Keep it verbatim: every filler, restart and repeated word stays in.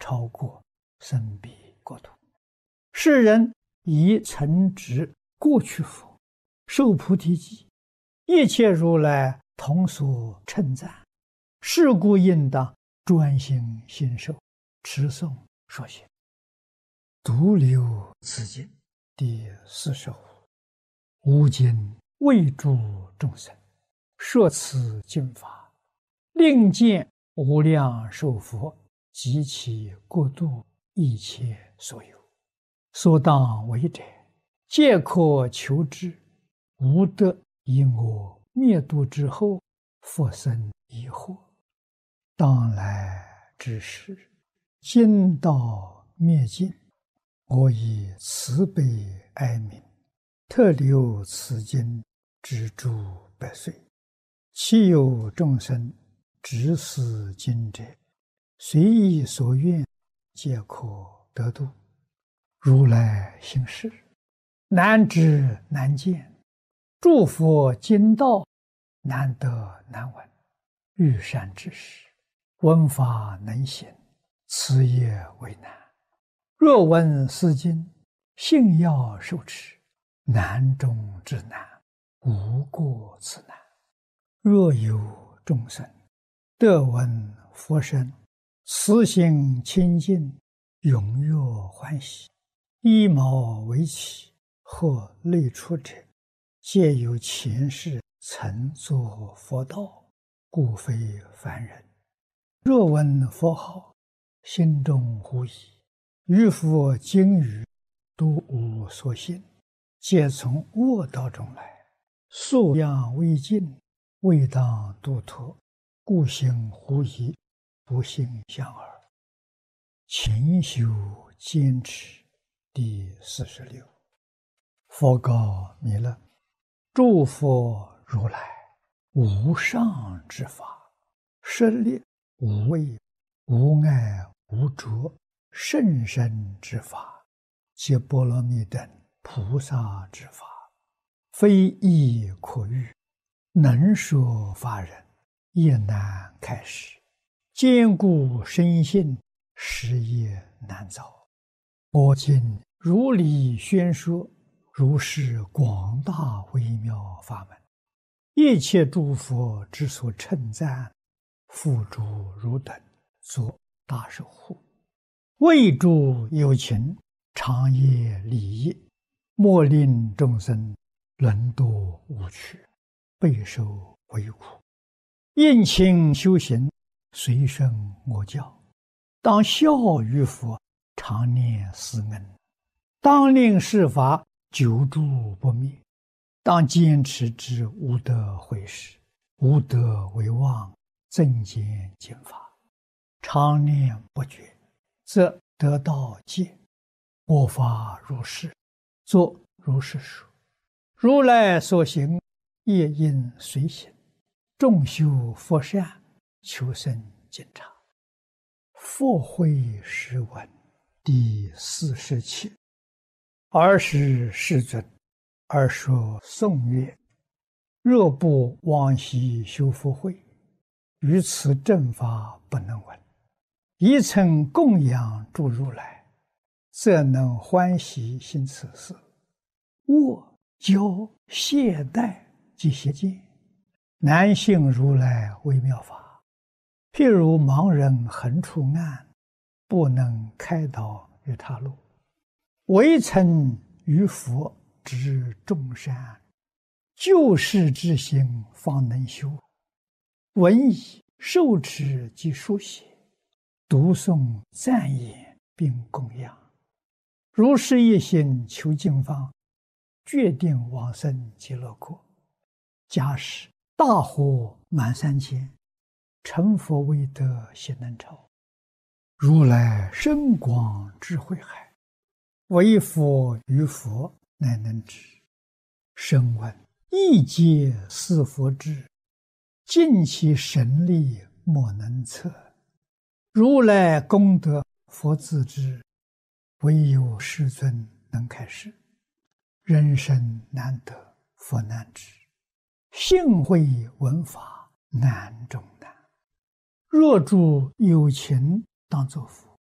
超过生彼国土。世人以曾执过去佛，受菩提记，一切如来同所称赞。是故应当专心信受，持诵说行。独留此经第四十五。吾今为诸众生说此经法，令见无量寿佛及其国度一切所有，所当为者，皆可求之。无得以我灭度之后，复生疑惑。当来之时，经道灭尽，我以慈悲哀悯，特留此经之诸百岁。其有众生执此经者，随意所愿，皆可得度。如来行事，难知难见，诸佛经道难得难闻。欲善知识，闻法能行，此也为难。若闻是经，信要受持，难中之难，无过此难。若有众生得闻佛声，慈心清净，踊跃欢喜，依毛为起，或类出者，皆有前世曾作佛道，故非凡人。若闻佛号，心中狐疑，于佛经语都无所信，皆从恶道中来，素养未尽，未当度脱，故行狐疑，不信相耳。勤修坚持第四十六。佛告弥勒：诸佛如来无上之法，舍利无畏无碍无着甚深之法，皆波罗蜜等菩萨之法，非易可喻，能说法人也难开示，坚固深信，实也难造。我今如理宣说，如是广大微妙法门，一切诸佛之所称赞，付诸汝等作大守护。为诸有情，长夜利益，莫令众生沦堕无趣，备受为苦。应勤修行，随顺我教，当效于佛，常念斯恩。当令是法久住不灭，当坚持之无得毁时，无得为妄，增减经法，常念不绝，则得道戒。我法如是，作如是说。如来所行，业应随行。众修佛善，求生净察。佛慧诗文第四十七。尔时世尊，而说颂曰：若不往昔修福慧，于此正法不能闻。一曾供养诸如来，则能欢喜行此事。我教懈怠及邪见，难信如来微妙法。譬如盲人横出暗，不能开导于他路。唯曾于佛知众善，救世之心方能修。闻已受持及书写，读诵赞言并供养。如是一心求经方，决定往生极乐国。假使大火满三千，成佛未得悉能超。如来深广智慧海，唯佛于佛乃能知。声闻亦皆是佛智，尽其神力莫能测。如来功德佛自知，唯有世尊能开示。人生难得佛难知，信会闻法难中难。若诸有情当作佛，